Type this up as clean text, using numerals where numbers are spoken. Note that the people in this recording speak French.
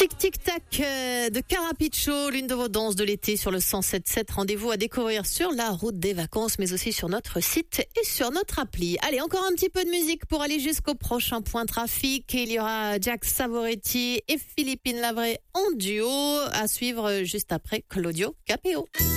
Tic Tic Tac de Carapiccio, l'une de vos danses de l'été sur le 107.7. Rendez-vous à découvrir sur la route des vacances, mais aussi sur notre site et sur notre appli. Allez, encore un petit peu de musique pour aller jusqu'au prochain point trafic. Il y aura Jack Savoretti et Philippine Lavray en duo à suivre juste après Claudio Capéo.